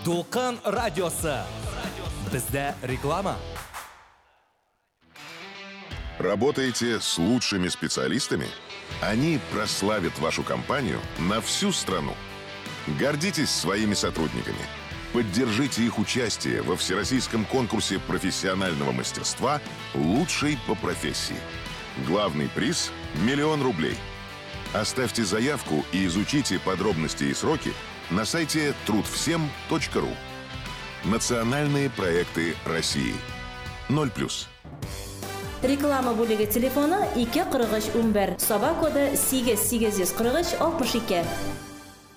Толқын радиосы. Бізде реклама. Работаете с лучшими специалистами? Они прославят вашу компанию на всю страну. Гордитесь своими сотрудниками. Поддержите их участие во всероссийском конкурсе профессионального мастерства «Лучший по профессии». Главный приз – 1 000 000 рублей. Оставьте заявку и изучите подробности и сроки на сайте трудвсем.ру. Национальные проекты России. 0+. Реклама бөлігі телефоны 243 11. Соба коды 8843 62.